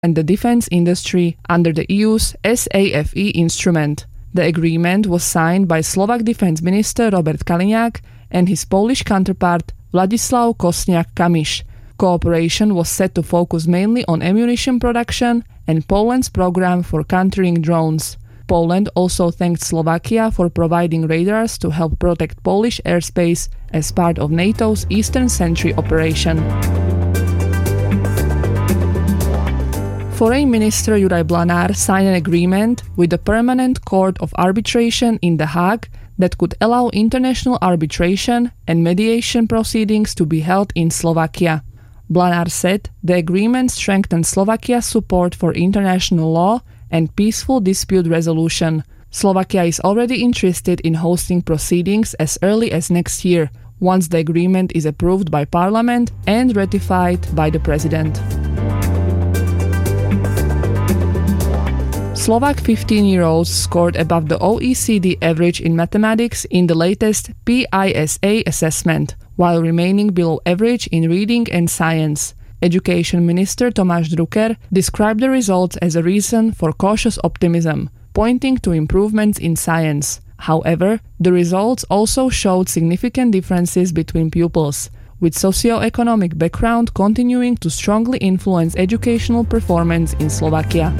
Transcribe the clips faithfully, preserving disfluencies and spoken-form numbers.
and the defense industry under the E U's S A F E instrument. The agreement was signed by Slovak Defense Minister Robert Kaliňák and his Polish counterpart Władysław Kosiniak-Kamysz. Cooperation was set to focus mainly on ammunition production and Poland's program for countering drones. Poland also thanked Slovakia for providing radars to help protect Polish airspace as part of NATO's Eastern Sentry operation. Foreign Minister Juraj Blanár signed an agreement with the Permanent Court of Arbitration in The Hague that could allow international arbitration and mediation proceedings to be held in Slovakia. Blanár said the agreement strengthens Slovakia's support for international law and peaceful dispute resolution. Slovakia is already interested in hosting proceedings as early as next year, once the agreement is approved by Parliament and ratified by the President. Slovak fifteen-year-olds scored above the O E C D average in mathematics in the latest P I S A assessment, while remaining below average in reading and science. Education Minister Tomáš Drucker described the results as a reason for cautious optimism, pointing to improvements in science. However, the results also showed significant differences between pupils, with socioeconomic background continuing to strongly influence educational performance in Slovakia.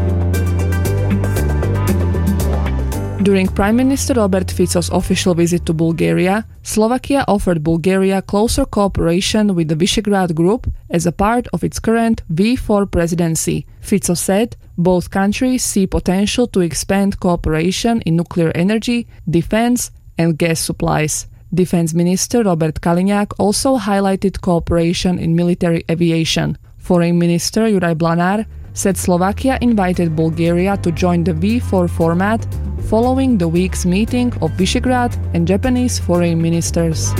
During Prime Minister Robert Fico's official visit to Bulgaria, Slovakia offered Bulgaria closer cooperation with the Visegrad Group as a part of its current V four presidency. Fico said both countries see potential to expand cooperation in nuclear energy, defense, and gas supplies. Defense Minister Robert Kaliňák also highlighted cooperation in military aviation. Foreign Minister Juraj Blanár said Slovakia invited Bulgaria to join the V four format following the week's meeting of Visegrad and Japanese foreign ministers.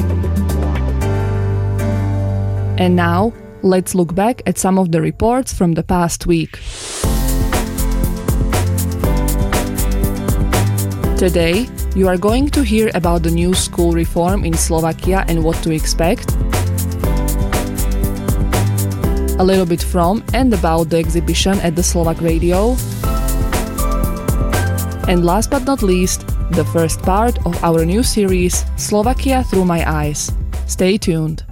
And now, let's look back at some of the reports from the past week. Today, you are going to hear about the new school reform in Slovakia and what to expect, a little bit from and about the exhibition at the Slovak Radio, and last but not least, the first part of our new series, Slovakia Through My Eyes. Stay tuned.